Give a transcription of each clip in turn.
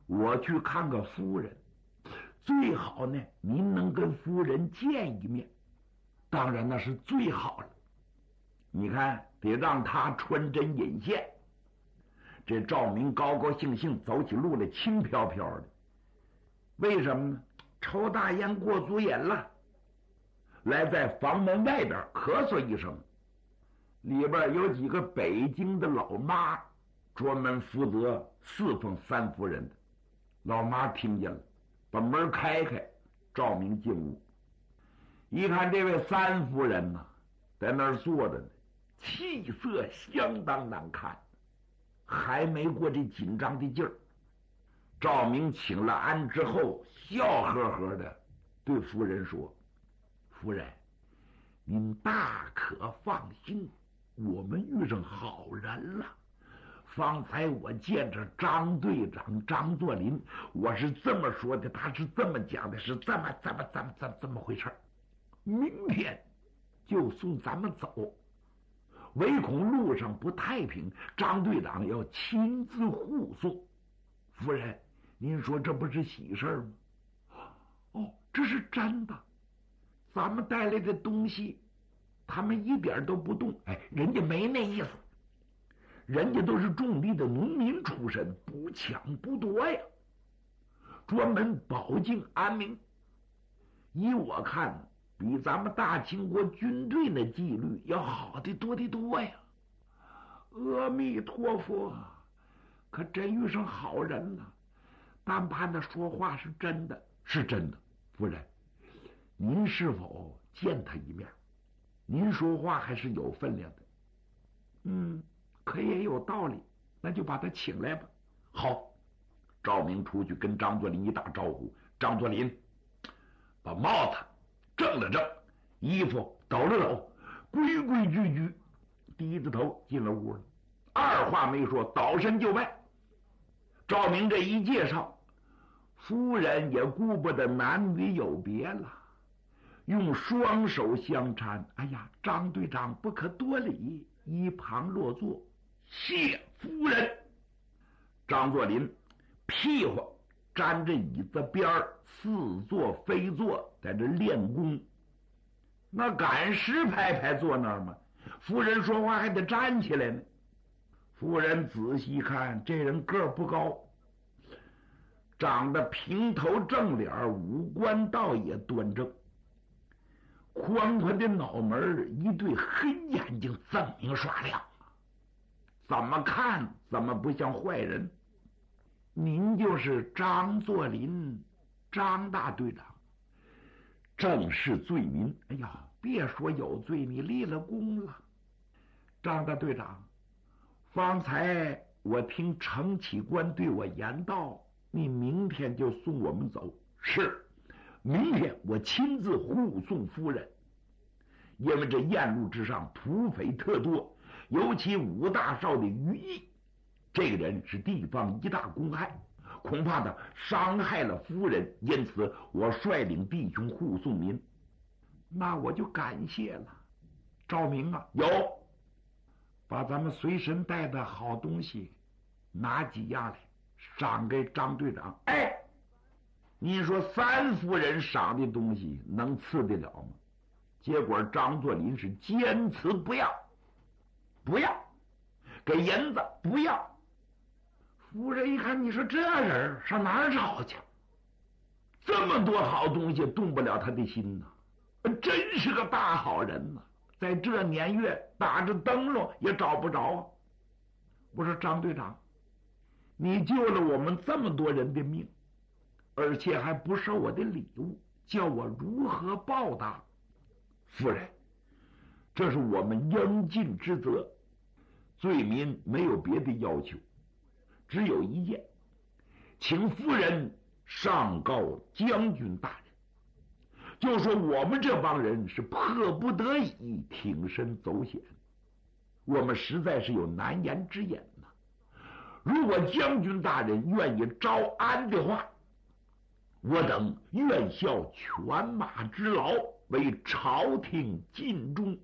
我去看个夫人，最好呢，您能跟夫人见一面，当然那是最好了。你看，得让他穿针引线。这赵明高高兴兴走起路来，轻飘飘的。为什么呢？抽大烟过足瘾了。来，在房门外边咳嗽一声，里边有几个北京的老妈，专门负责侍奉三夫人的。老妈听见了，把门开开，赵明进屋，一看这位三夫人呢，在那儿坐着呢，气色相当难看，还没过这紧张的劲儿。赵明请了安之后，笑呵呵的对夫人说：“夫人，您大可放心，我们遇上好人了。方才我见着张队长张作霖，我是这么说的，他是这么讲的，是这么回事。明天就送咱们走，唯恐路上不太平，张队长要亲自护送。夫人，您说这不是喜事吗？哦，这是真的。咱们带来的东西，他们一点都不动。哎，人家没那意思。人家都是种地的农民出身，不抢不夺呀，专门保境安民。依我看，比咱们大清国军队那纪律要好得多得多呀。阿弥陀佛，可真遇上好人了。但盼他说话是真的，是真的。夫人，您是否见他一面？您说话还是有分量的。可也有道理，那就把他请来吧。好，赵明出去跟张作霖一打招呼。张作霖把帽子正了正，衣服抖了抖，规规矩矩低着头进了屋了，二话没说，倒身就拜。赵明这一介绍，夫人也顾不得男女有别了，用双手相搀。哎呀，张队长不可多礼，一旁落座。谢夫人。张作霖屁股沾着椅子边似坐非坐，在这练功。那敢实拍拍坐那儿吗？夫人说话还得站起来呢。夫人仔细看，这人个儿不高，长得平头正脸，五官倒也端正，宽宽的脑门，一对黑眼睛锃明刷亮，怎么看怎么不像坏人。您就是张作霖，张大队长，正是罪民。哎呀，别说有罪，你立了功了。张大队长，方才我听程启官对我言道，你明天就送我们走。是，明天我亲自护送夫人。因为这沿路之上土匪特多，尤其武大少的于毅，这个人是地方一大公害，恐怕他伤害了夫人，因此我率领弟兄护送您。那我就感谢了。赵明啊，有，把咱们随身带的好东西拿几样来赏给张队长。哎，你说三夫人赏的东西能次得了吗？结果张作霖是坚持不要，不要给银子，不要。夫人一看，你说这人上哪儿找去？这么多好东西动不了他的心呐，真是个大好人呐！在这年月打着灯笼也找不着啊。我说张队长，你救了我们这么多人的命，而且还不收我的礼物，叫我如何报答？夫人，这是我们应尽之责。罪民没有别的要求，只有一件，请夫人上告将军大人，就说我们这帮人是迫不得已挺身走险，我们实在是有难言之隐呐。如果将军大人愿意招安的话，我等愿效犬马之劳，为朝廷尽忠。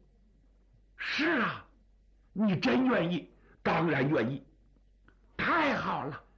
是啊，你真愿意？当然愿意。太好了，